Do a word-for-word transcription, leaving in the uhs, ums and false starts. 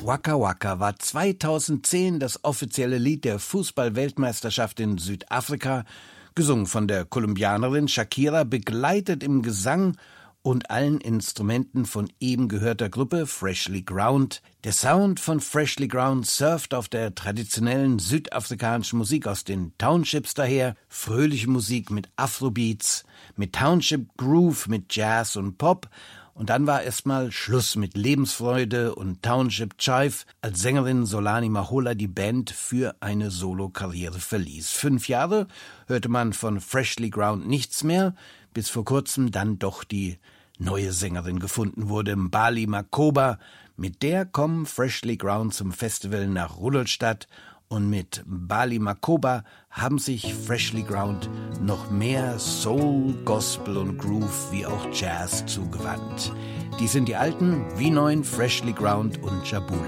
Waka Waka war zweitausendzehn das offizielle Lied der Fußball-Weltmeisterschaft in Südafrika, gesungen von der Kolumbianerin Shakira, begleitet im Gesang und allen Instrumenten von eben gehörter Gruppe Freshly Ground. Der Sound von Freshly Ground surft auf der traditionellen südafrikanischen Musik aus den Townships daher, fröhliche Musik mit Afrobeats, mit Township Groove, mit Jazz und Pop. Und dann war erstmal Schluss mit Lebensfreude und Township Jive, als Sängerin Solani Mahola die Band für eine Solokarriere verließ. Fünf Jahre hörte man von Freshly Ground nichts mehr, bis vor kurzem dann doch die neue Sängerin gefunden wurde, Mbali Makhoba. Mit der kommen Freshly Ground zum Festival nach Rudolstadt. Und mit Mbali Makhoba haben sich Freshly Ground noch mehr Soul, Gospel und Groove wie auch Jazz zugewandt. Die sind die alten wie neuen Freshly Ground und Jabula.